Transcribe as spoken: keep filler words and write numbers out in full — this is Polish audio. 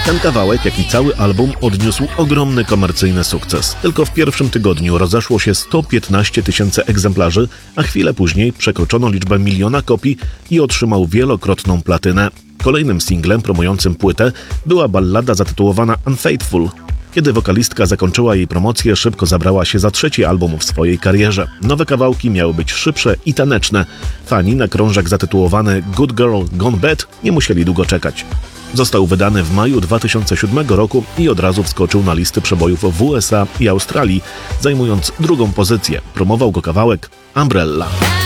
Ten kawałek, jak i cały album, odniósł ogromny komercyjny sukces. Tylko w pierwszym tygodniu rozeszło się sto piętnaście tysięcy egzemplarzy, a chwilę później przekroczono liczbę miliona kopii i otrzymał wielokrotną platynę. Kolejnym singlem promującym płytę była ballada zatytułowana Unfaithful. Kiedy wokalistka zakończyła jej promocję, szybko zabrała się za trzeci album w swojej karierze. Nowe kawałki miały być szybsze i taneczne. Fani na krążek zatytułowany Good Girl Gone Bad nie musieli długo czekać. Został wydany w maju dwa tysiące siódmego roku i od razu wskoczył na listy przebojów w U S A i Australii, zajmując drugą pozycję. Promował go kawałek Umbrella.